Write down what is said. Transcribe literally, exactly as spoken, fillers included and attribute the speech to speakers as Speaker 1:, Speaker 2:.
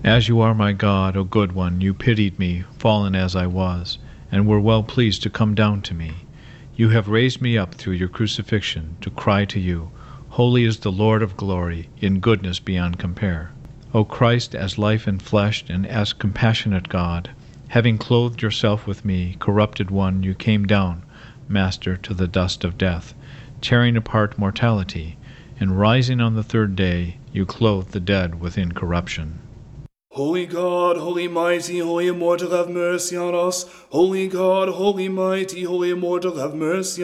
Speaker 1: As you are my God, O good one, you pitied me, fallen as I was, and were well pleased to come down to me. You have raised me up through your crucifixion to cry to you, Holy is the Lord of glory, in goodness beyond compare. O Christ, as life enfleshed and as compassionate God, having clothed yourself with me, corrupted one, you came down, Master, to the dust of death, tearing apart mortality, and rising on the third day, you clothed the dead with incorruption.
Speaker 2: Holy God, holy mighty, holy immortal, have mercy on us. Holy God, holy mighty, holy immortal, have mercy